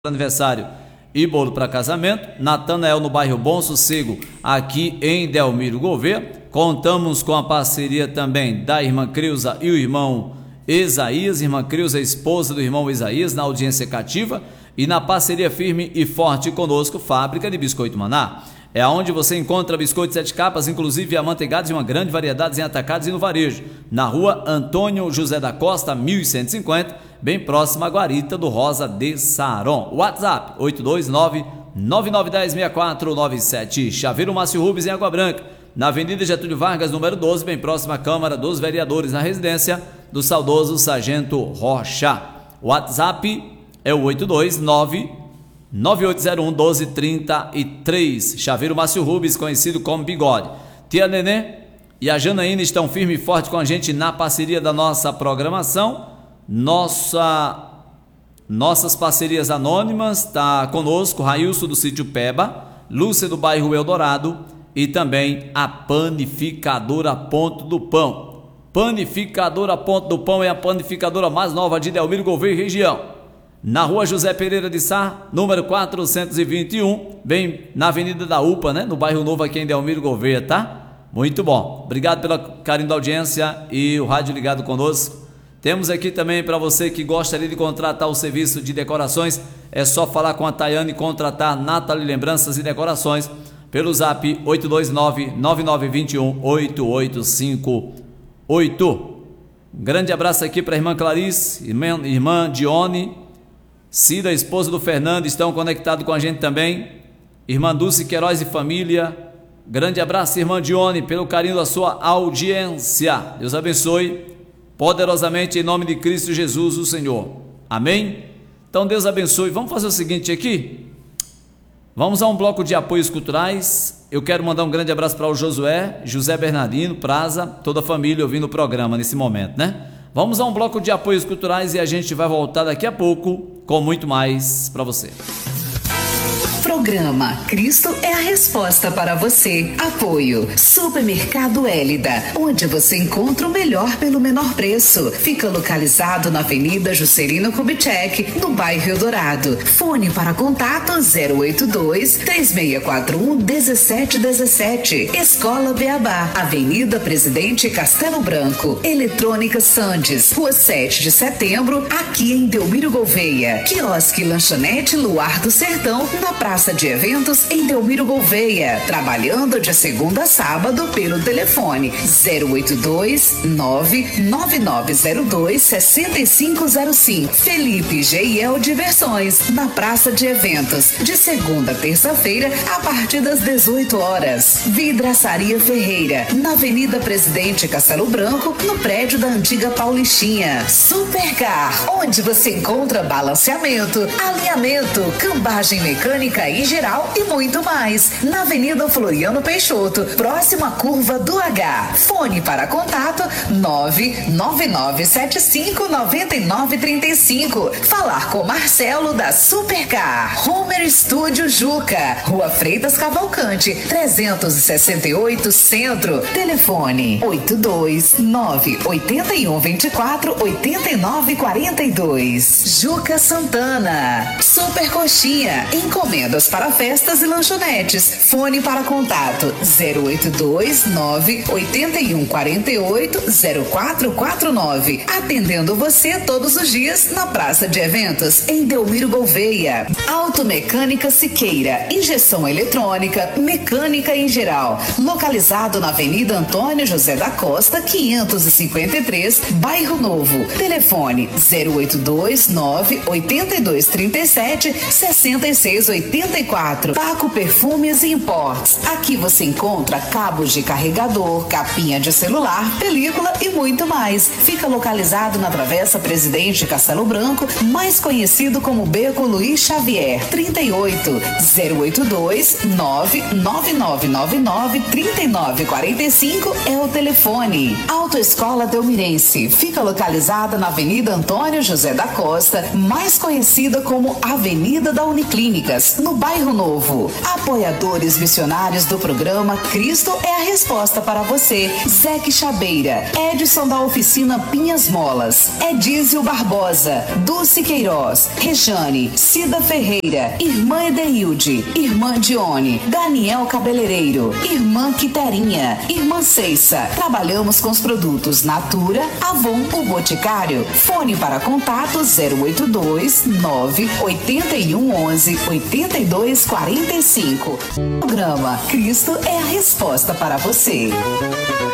aniversário e bolo para casamento. Natanael no bairro Bom Sossego, aqui em Delmiro Gouveia. Contamos com a parceria também da irmã Creuza e o irmão Isaías. Irmã Creuza, esposa do irmão Isaías, na audiência cativa. E na parceria firme e forte conosco, Fábrica de Biscoito Maná. É onde você encontra biscoitos 7 capas, inclusive amanteigados e uma grande variedade em atacados e no varejo. Na rua Antônio José da Costa, 1150, bem próximo à guarita do Rosa de Saron. WhatsApp 829-9910-6497. Chaveiro Márcio Rubens, em Água Branca, na Avenida Getúlio Vargas, número 12, bem próximo à Câmara dos Vereadores, na residência do saudoso Sargento Rocha. WhatsApp é o 829-9801-1233. Chaveiro Márcio Rubens, conhecido como Bigode. Tia Nenê e a Janaína estão firme e forte com a gente na parceria da nossa programação. Nossas parcerias anônimas, está conosco Railson do Sítio Peba, Lúcia do bairro Eldorado e também a Panificadora Ponto do Pão. Panificadora Ponto do Pão é a panificadora mais nova de Delmiro Gouveia e região. Na rua José Pereira de Sá, número 421, bem na Avenida da UPA, né? No bairro Novo aqui em Delmiro Gouveia, tá? Muito bom. Obrigado pelo carinho da audiência e o rádio ligado conosco. Temos aqui também para você que gostaria de contratar o serviço de decorações, é só falar com a Tayane e contratar Nathalie Lembranças e Decorações pelo zap 829-9921-8858. Um grande abraço aqui para a irmã Clarice, irmã Dione, Cida, esposa do Fernando, estão conectados com a gente também. Irmã Dulce Queiroz e família. Grande abraço, irmã Dione, pelo carinho da sua audiência. Deus abençoe poderosamente em nome de Cristo Jesus, o Senhor. Amém? Então Deus abençoe. Vamos fazer o seguinte aqui. Vamos a um bloco de apoios culturais. Eu quero mandar um grande abraço para o Josué, José Bernardino, Praza, toda a família ouvindo o programa nesse momento, né? Vamos a um bloco de apoios culturais e a gente vai voltar daqui a pouco com muito mais para você. Programa Cristo é a resposta para você. Apoio Supermercado Hélida, onde você encontra o melhor pelo menor preço. Fica localizado na Avenida Juscelino Kubitschek, no bairro Eldorado. Fone para contato 082-3641-1717. Escola Beabá, Avenida Presidente Castelo Branco. Eletrônica Sandes, Rua 7 de Setembro, aqui em Delmiro Gouveia. Quiosque Lanchonete Luar do Sertão, na Praça de Eventos em Delmiro Gouveia, trabalhando de segunda a sábado pelo telefone 082-99902-6505. Felipe Geiel Diversões, na Praça de Eventos, de segunda a terça-feira, a partir das 18 horas. Vidraçaria Ferreira, na Avenida Presidente Castelo Branco, no prédio da antiga Paulistinha. Supercar, onde você encontra balanceamento, alinhamento, cambagem mecânica em geral e muito mais. Na Avenida Floriano Peixoto, próxima à curva do H. Fone para contato 999759935. Falar com Marcelo da Supercar. Homer Estúdio Juca, Rua Freitas Cavalcante, 368 Centro. Telefone 829-8124-8942. Juca Santana. Super Coxinha, encomendas para festas e lanchonetes. Fone para contato 082-98148-0449. Atendendo você todos os dias na Praça de Eventos em Delmiro Gouveia. Automecânica Siqueira, injeção eletrônica, mecânica em geral. Localizado na Avenida Antônio José da Costa, 553, Bairro Novo. Telefone 082-98237-6684. Paco Perfumes e Imports. Aqui você encontra cabos de carregador, capinha de celular, película e muito mais. Fica localizado na Travessa Presidente Castelo Branco, mais conhecido como Beco Luiz Xavier, 38 082-99999-3945 é o telefone. Autoescola Delmirense. Fica localizada na Avenida Antônio José da Costa, mais conhecida como Avenida da Uniclínicas, no Bairro Novo. Apoiadores missionários do programa Cristo é a resposta para você. Zeque Chabeira, Edson da Oficina Pinhas Molas, Edísio Barbosa, Dulce Queiroz, Rejane, Cida Ferreira, Ferreira, Irmã Edeilde, Irmã Dione, Daniel Cabeleireiro, Irmã Quiterinha, Irmã Ceissa. Trabalhamos com os produtos Natura, Avon, o Boticário. Fone para contato 082 981 11 82 45. Programa Cristo é a resposta para você.